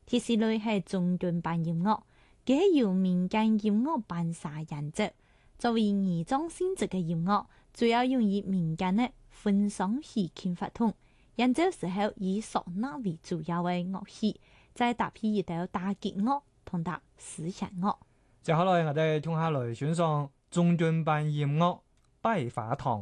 第四類係中段班音樂，佢係由民間音樂辦社演奏，作為二種性質嘅音樂，主要用於民間嘅婚喪喜慶活動。演奏時候以嗩吶為主要嘅樂器，再搭配一道打擊樂同搭絲弦樂。 接下來我哋聽下來欣賞中段班音樂《百花堂》。